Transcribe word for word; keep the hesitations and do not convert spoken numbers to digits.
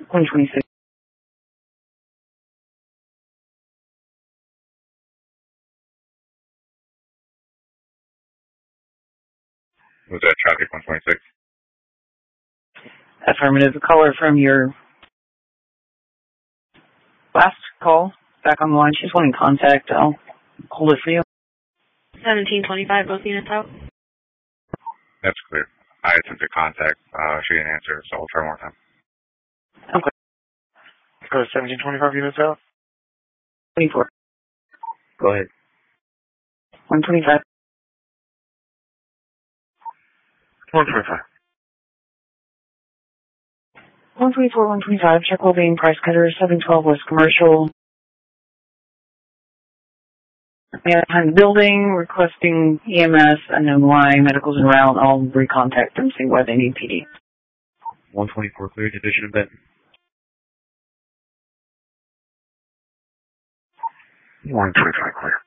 one twenty-six. Was that traffic one twenty-six? Affirmative. A caller from your last call back on the line. She's wanting contact. I'll hold it for you. seventeen twenty-five, both units out. That's clear. I attempted contact. Uh, she didn't answer, so I'll try one more time. Okay. Go to seventeen twenty-five units out. twenty-four. Go ahead. one twenty-five. one twenty-five. one twenty-four, one twenty-five. Check well-being price cutter, seven twelve West Commercial. Yeah, behind the building, requesting E M S, unknown why, medical's en route. I'll recontact them, see why they need P D. one twenty-four clear, division of Benton. one twenty-five clear.